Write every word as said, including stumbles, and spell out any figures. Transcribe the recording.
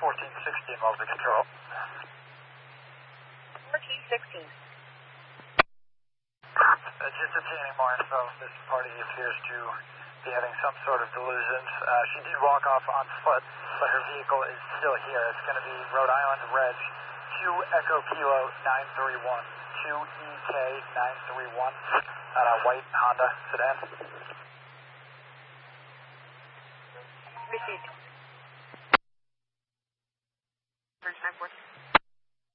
fourteen sixteen, well the control. fourteen sixteen. Uh, just obtaining more info. This party appears to be having some sort of delusions. Uh, she did walk off on foot, but her vehicle is still here. It's going to be Rhode Island Reg two Echo Kilo nine three one, two E K nine three one, on a white Honda sedan. Received.